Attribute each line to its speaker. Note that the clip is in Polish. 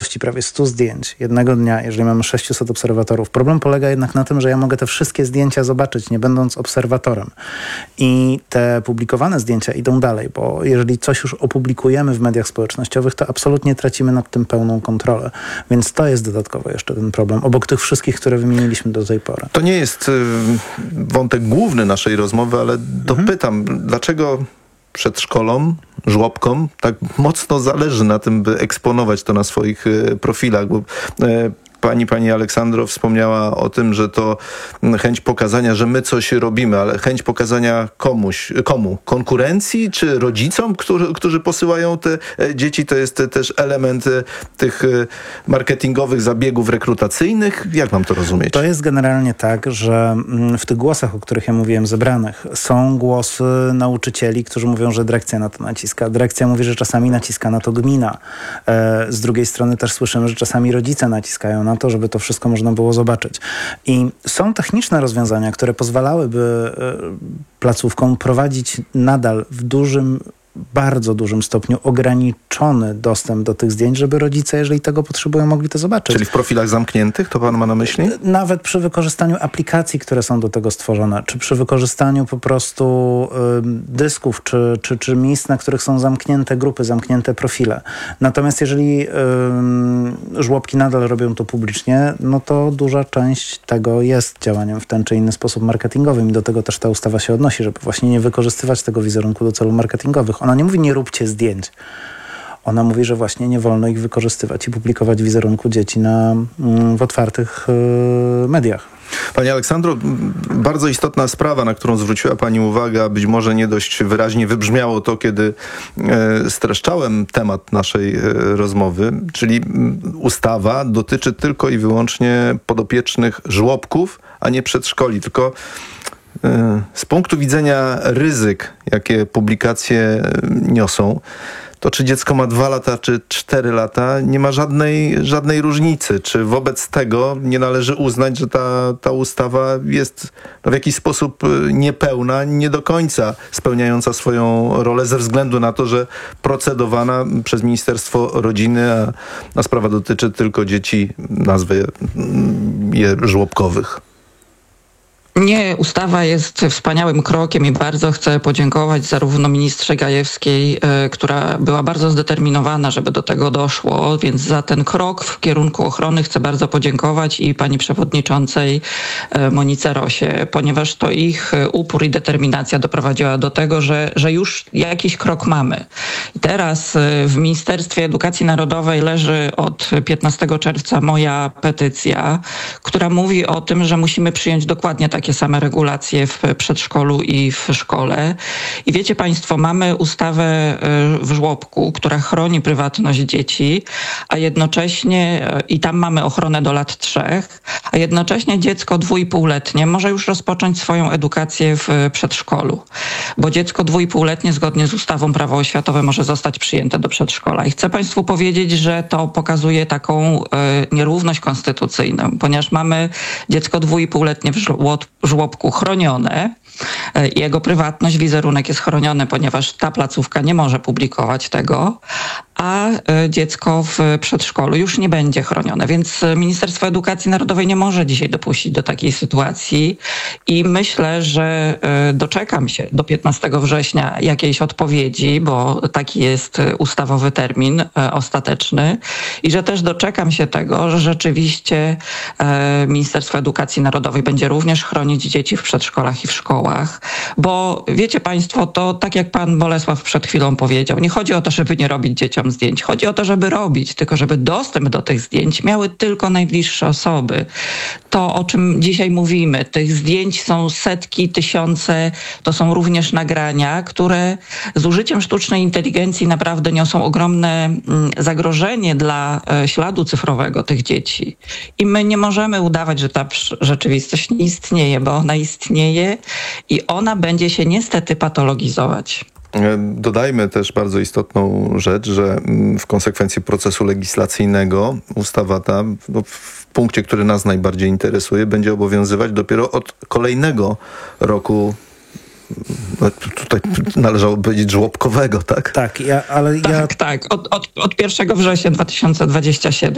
Speaker 1: ilości prawie 100 zdjęć jednego dnia, jeżeli mamy 600 obserwatorów. Problem polega jednak na tym, że ja mogę te wszystkie zdjęcia zobaczyć, nie będąc obserwatorem. I te publikowane zdjęcia idą dalej, bo jeżeli coś już opublikujemy w mediach społecznościowych, to absolutnie tracimy nad tym pełną kontrolę. Więc to jest dodatkowo jeszcze ten problem, obok tych wszystkich, które wymieniliśmy do tej pory.
Speaker 2: To nie jest wątek główny naszej rozmowy, ale dopytam, dlaczego przedszkolom, żłobkom tak mocno zależy na tym, by eksponować to na swoich profilach, bo Pani Aleksandro wspomniała o tym, że to chęć pokazania, że my coś robimy, ale chęć pokazania komu? Konkurencji czy rodzicom, którzy posyłają te dzieci? To jest też element tych marketingowych zabiegów rekrutacyjnych? Jak mam to rozumieć?
Speaker 1: To jest generalnie tak, że w tych głosach, o których ja mówiłem, zebranych, są głosy nauczycieli, którzy mówią, że dyrekcja na to naciska. Dyrekcja mówi, że czasami naciska na to gmina. Z drugiej strony też słyszymy, że czasami rodzice naciskają na to, żeby to wszystko można było zobaczyć. I są techniczne rozwiązania, które pozwalałyby placówkom prowadzić nadal w bardzo dużym stopniu ograniczony dostęp do tych zdjęć, żeby rodzice, jeżeli tego potrzebują, mogli to zobaczyć.
Speaker 2: Czyli w profilach zamkniętych, to pan ma na myśli?
Speaker 1: Nawet przy wykorzystaniu aplikacji, które są do tego stworzone, czy przy wykorzystaniu po prostu dysków, czy miejsc, na których są zamknięte grupy, zamknięte profile. Natomiast jeżeli żłobki nadal robią to publicznie, no to duża część tego jest działaniem w ten czy inny sposób marketingowym i do tego też ta ustawa się odnosi, żeby właśnie nie wykorzystywać tego wizerunku do celów marketingowych. Ona nie mówi, nie róbcie zdjęć. Ona mówi, że właśnie nie wolno ich wykorzystywać i publikować wizerunku dzieci w otwartych mediach.
Speaker 2: Pani Aleksandro, bardzo istotna sprawa, na którą zwróciła Pani uwagę, być może nie dość wyraźnie wybrzmiało to, kiedy streszczałem temat naszej rozmowy, czyli ustawa dotyczy tylko i wyłącznie podopiecznych żłobków, a nie przedszkoli, tylko z punktu widzenia ryzyk, jakie publikacje niosą, to czy dziecko ma 2 lata, czy 4 lata, nie ma żadnej różnicy. Czy wobec tego nie należy uznać, że ta ustawa jest w jakiś sposób niepełna, nie do końca spełniająca swoją rolę ze względu na to, że procedowana przez Ministerstwo Rodziny, a sprawa dotyczy tylko dzieci, nazwę je żłobkowych.
Speaker 3: Nie, ustawa jest wspaniałym krokiem i bardzo chcę podziękować zarówno ministrze Gajewskiej, która była bardzo zdeterminowana, żeby do tego doszło, więc za ten krok w kierunku ochrony chcę bardzo podziękować i pani przewodniczącej Monice Rosie, ponieważ to ich upór i determinacja doprowadziła do tego, że już jakiś krok mamy. I teraz w Ministerstwie Edukacji Narodowej leży od 15 czerwca moja petycja, która mówi o tym, że musimy przyjąć dokładnie takie same regulacje w przedszkolu i w szkole. I wiecie państwo, mamy ustawę w żłobku, która chroni prywatność dzieci, a jednocześnie, i tam mamy ochronę do lat 3, a jednocześnie dziecko 2,5-letnie może już rozpocząć swoją edukację w przedszkolu. Bo dziecko 2,5-letnie zgodnie z ustawą Prawo oświatowe może zostać przyjęte do przedszkola. I chcę państwu powiedzieć, że to pokazuje taką nierówność konstytucyjną, ponieważ mamy dziecko 2,5-letnie w żłobku chronione. Jego prywatność, wizerunek jest chroniony, ponieważ ta placówka nie może publikować tego, a dziecko w przedszkolu już nie będzie chronione. Więc Ministerstwo Edukacji Narodowej nie może dzisiaj dopuścić do takiej sytuacji i myślę, że doczekam się do 15 września jakiejś odpowiedzi, bo taki jest ustawowy termin ostateczny i że też doczekam się tego, że rzeczywiście Ministerstwo Edukacji Narodowej będzie również chronić dzieci w przedszkolach i w szkołach, bo wiecie państwo, to tak jak pan Bolesław przed chwilą powiedział, nie chodzi o to, żeby nie robić dzieciom zdjęć. Chodzi o to, żeby robić, tylko żeby dostęp do tych zdjęć miały tylko najbliższe osoby. To, o czym dzisiaj mówimy, tych zdjęć są setki, tysiące, to są również nagrania, które z użyciem sztucznej inteligencji naprawdę niosą ogromne zagrożenie dla śladu cyfrowego tych dzieci. I my nie możemy udawać, że ta rzeczywistość nie istnieje, bo ona istnieje i ona będzie się niestety patologizować.
Speaker 2: Dodajmy też bardzo istotną rzecz, że w konsekwencji procesu legislacyjnego ustawa ta w punkcie, który nas najbardziej interesuje, będzie obowiązywać dopiero od kolejnego roku. Tutaj należałoby powiedzieć żłobkowego, tak?
Speaker 1: Tak,
Speaker 3: Tak. Od 1 września 2027.